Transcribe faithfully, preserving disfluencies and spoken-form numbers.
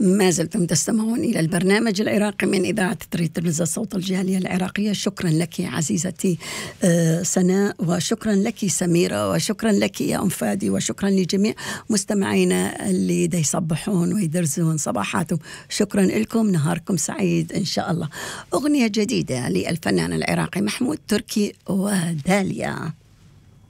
ما زلتم تستمعون إلى البرنامج العراقي من إذاعة تلفزيون صوت الجالية العراقية. شكرا لك عزيزتي سناء، وشكرا لك سميرة، وشكرا لك يا أم فادي، وشكرا لجميع مستمعينا اللي دي يصبحون ويدرزون صباحاتهم. شكرا لكم، نهاركم سعيد إن شاء الله. أغنية جديدة للفنان العراقي محمود تركي وداليا.